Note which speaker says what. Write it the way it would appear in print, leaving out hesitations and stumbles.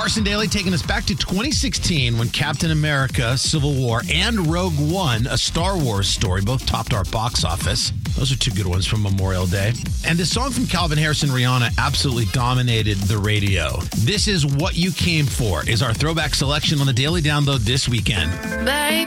Speaker 1: Carson Daly taking us back to 2016 when Captain America, Civil War, and Rogue One, a Star Wars story, both topped our box office. Those are two good ones from Memorial Day. And this song from Calvin Harris and Rihanna absolutely dominated the radio. This is What You Came For, is our throwback selection on the Daily Download this weekend.
Speaker 2: Baby.